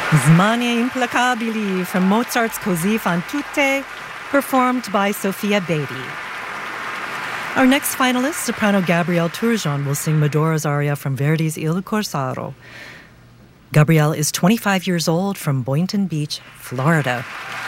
Smanie Implacabili from Mozart's Così fan tutte, performed by Sophia Beatty. Our next finalist, soprano Gabrielle Turgeon, will sing Medora's aria from Verdi's Il Corsaro. Gabrielle is 25 years old from Boynton Beach, Florida.